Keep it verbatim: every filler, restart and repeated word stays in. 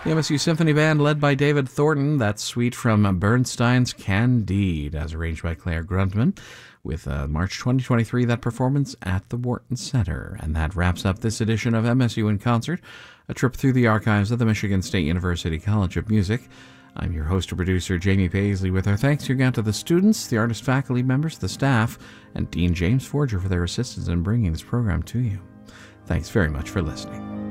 The M S U Symphony Band, led by David Thornton, that suite from Bernstein's Candide, as arranged by Claire Grundman, with uh, March twenty twenty-three, that performance at the Wharton Center. And that wraps up this edition of M S U in Concert, a trip through the archives of the Michigan State University College of Music. I'm your host and producer, Jamie Paisley, with our thanks again out to the students, the artist faculty members, the staff, and Dean James Forger for their assistance in bringing this program to you. Thanks very much for listening.